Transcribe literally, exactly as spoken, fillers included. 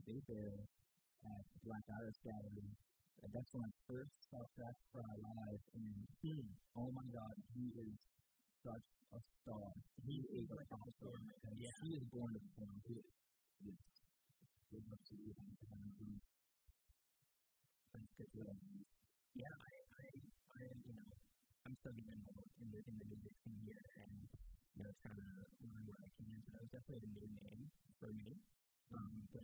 Big Bear at Black Iris Gallery. And that's when I first saw Fast Fry live, and Hmm. oh my God, he is such a star. He is a pop star. Yeah. He is born to perform. He is. He is absolutely amazing. That's good to know. Yeah, I, I, I, you know, I'm still getting involved in the, in the music scene here and, you know, trying to learn what I can. So that was definitely a new name for me. Um,